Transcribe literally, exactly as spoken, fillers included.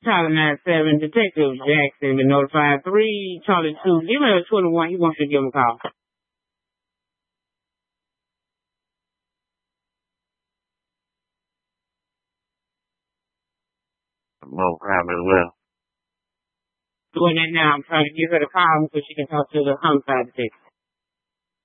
Charlie nine seven, Detective Jackson been notified. three, Charlie two, give me a twenty-one. He wants you to give him a call. No problem as well. Doing that now. I'm trying to give her the call so she can talk to the homicide detective.